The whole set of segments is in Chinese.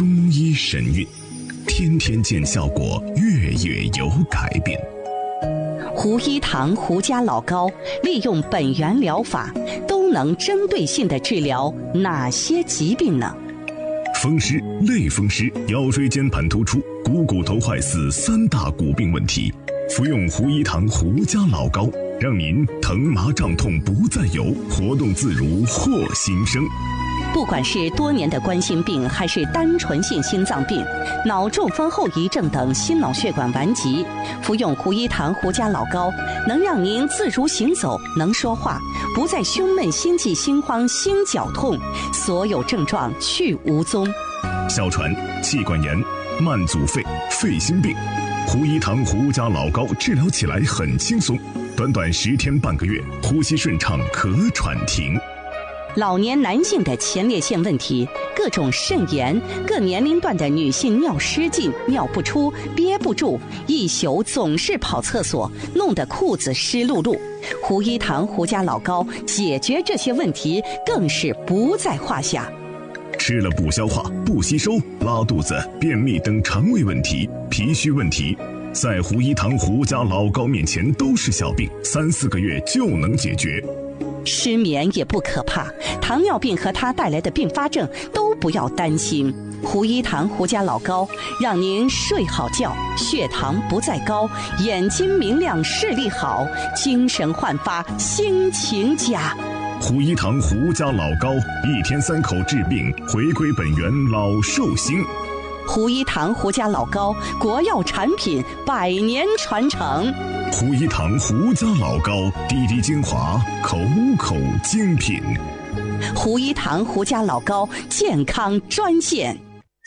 中医神韵，天天见效果，月月有改变。 胡一堂胡家老膏利用本源疗法，都能针对性地治疗哪些疾病呢？ 风湿、类风湿、腰椎间盘突出、股头坏死3大骨病问题，服用胡一堂胡家老膏，让您疼麻胀痛不再有，活动自如获新生。 不管是多年的冠心病，还是单纯性心脏病、脑中风后遗症等心脑血管顽疾，服用胡一堂胡家老膏，能让您自如行走，能说话，不再胸闷、心悸、心慌、心绞痛，所有症状去无踪。 哮喘、气管炎、慢阻肺、肺心病，胡一堂胡家老膏治疗起来很轻松，短短10天半个月，呼吸顺畅，咳喘停。 老年男性的前列腺问题，各种肾炎，各年龄段的女性尿失禁、尿不出、憋不住，一宿总是跑厕所，弄得裤子湿漉漉。胡一堂胡家老膏解决这些问题更是不在话下。 吃了不消化、不吸收、拉肚子、便秘等肠胃问题、脾虚问题，在胡一堂胡家老膏面前都是小病，3、4个月就能解决。 失眠也不可怕，糖尿病和它带来的并发症都不要担心。胡一堂胡家老膏让您睡好觉，血糖不再高，眼睛明亮，视力好，精神焕发，心情佳。 胡一堂胡家老膏，1天3口治病，回归本源，老寿星。 胡一堂胡家老膏，国药产品，100年传承。 胡一堂胡家老膏，滴滴精华，口口精品。 胡一堂胡家老膏健康专线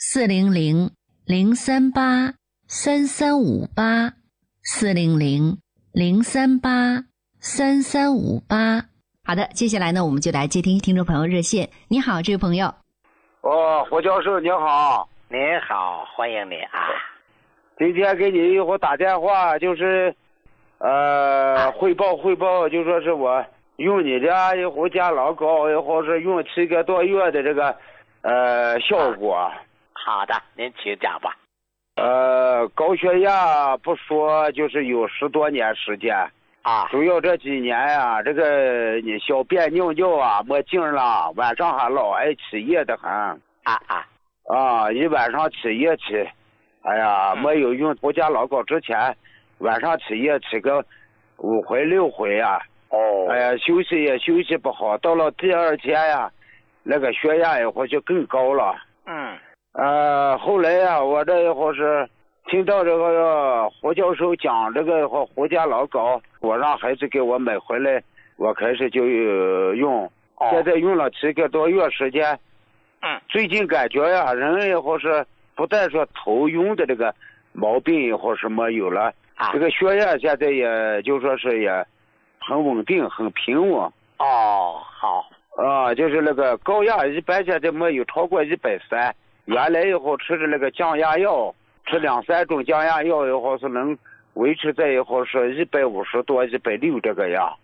：400-038-3358，400-038-3358。好的，接下来呢，我们就来接听听众朋友热线。你好，这位朋友。 胡教授你好。 您好，欢迎你啊！ 今天给你一会儿打电话，就是汇报，就说是我用你家一胡家老膏，或是用7个多月的这个效果。 好的，您请讲吧。 高血压不说，就是有10多年时间啊， 主要这几年呀，这个你小便尿尿啊没劲了，晚上还老爱起夜的很一晚上起夜起，哎呀，没有用胡家老膏之前，晚上起夜起个5回6回啊。哎呀，休息也休息不好，到了第2天呀，那个血压一会儿就更高了。后来呀，我这一会儿是听到这个胡教授讲这个胡家老膏，我让孩子给我买回来，我开始就用，现在用了7个多月时间。最近感觉呀，人也或是不但说头晕的这个毛病也或是没有了，这个血压现在也就说是也很稳定，很平稳。 好。 就是那个高压一般现在没有超过130，原来以后吃的那个降压药，吃2、3种降压药以后是能维持在以后是150多、160这个样。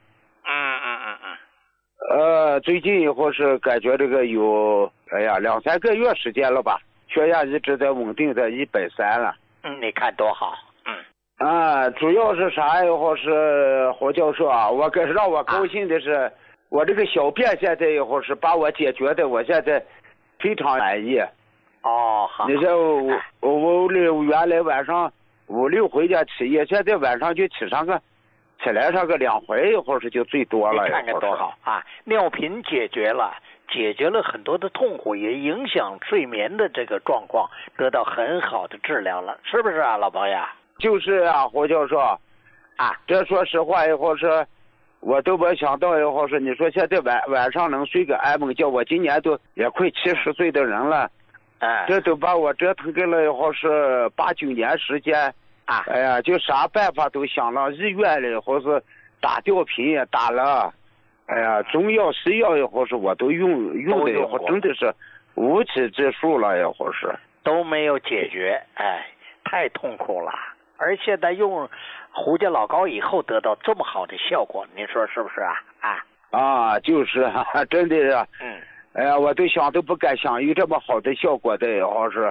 最近以后是感觉这个有2、3个月时间了吧，血压一直在稳定在130了。 你看多好。 主要是啥以后是胡教授啊，让我高兴的是，我这个小便现在以后是把我解决的，我现在非常满意。 好。 你说我原来晚上5、6回家起夜，现在晚上就起来上个2回，一会儿是就最多了。 你看看多好啊！尿频解决了很多的痛苦，也影响睡眠的这个状况，得到很好的治疗了，是不是啊，老朋友？ 就是啊，胡教授这说实话以后是我都没想到以后是你说现在晚上能睡个安稳觉，我今年都也快70岁的人了，这都把我折腾给了以后是8、9年时间。哎呀，就啥办法都想了，医院里或是打吊瓶也打了，哎呀，中药西药以后是我都用的以后真的是无济之数了，以后是都没有解决，太痛苦了。而现在用胡家老膏以后得到这么好的效果，您说是不是啊？ 就是真的是，哎呀，我都想都不敢想有这么好的效果的，以后是。